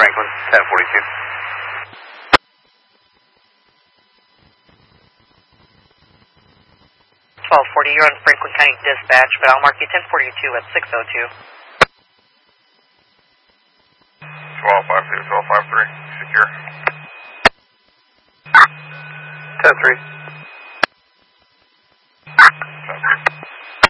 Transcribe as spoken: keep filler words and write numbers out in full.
Franklin, ten forty-two. twelve forty, you're on Franklin County Dispatch, but I'll mark you ten forty-two at six oh two. twelve five two, twelve five three, secure. ten three.